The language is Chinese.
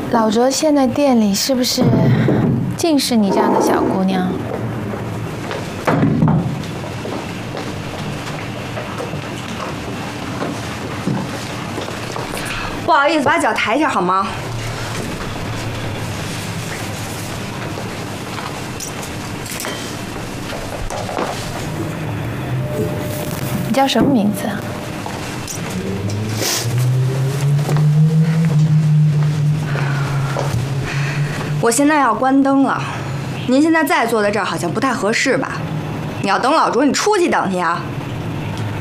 老卓现在店里是不是尽是你这样的小姑娘？ 不好意思，把脚抬一下好吗？ 你叫什么名字啊？ 我现在要关灯了，您现在再坐在这儿好像不太合适吧？你要等老卓，你出去等去啊。